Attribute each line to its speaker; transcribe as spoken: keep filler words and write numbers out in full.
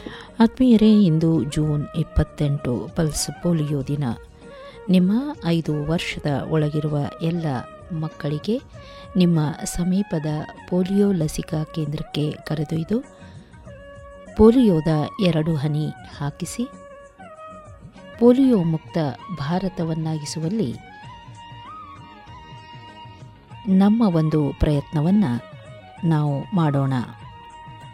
Speaker 1: ಆತ್ಮೀಯರೇ, ಇಂದು ಜೂನ್ ಇಪ್ಪತ್ತೆಂಟು pulse polio ದಿನ. ನಿಮ್ಮ ಐದು ವರ್ಷದ ಒಳಗಿರುವ ಎಲ್ಲ ಮಕ್ಕಳಿಗೆ ನಿಮ್ಮ ಸಮೀಪದ ಪೋಲಿಯೋ ಲಸಿಕಾ ಕೇಂದ್ರಕ್ಕೆ ಕರೆದೊಯ್ದು ಪೋಲಿಯೋದ ಎರಡು ಹನಿ ಹಾಕಿಸಿ ಪೋಲಿಯೋ ಮುಕ್ತ ಭಾರತವನ್ನಾಗಿಸುವಲ್ಲಿ ನಮ್ಮ ಒಂದು ಪ್ರಯತ್ನವನ್ನು ನಾವು ಮಾಡೋಣ.